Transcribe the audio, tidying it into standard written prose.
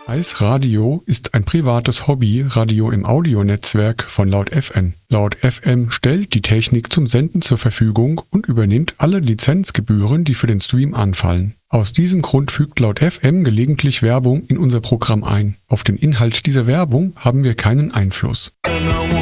Ice Radio ist ein privates Hobby-Radio im Audionetzwerk von Laut FM. Laut FM stellt die Technik zum Senden zur Verfügung und übernimmt alle Lizenzgebühren, die für den Stream anfallen. Aus diesem Grund fügt Laut FM gelegentlich Werbung in unser Programm ein. Auf den Inhalt dieser Werbung haben wir keinen Einfluss.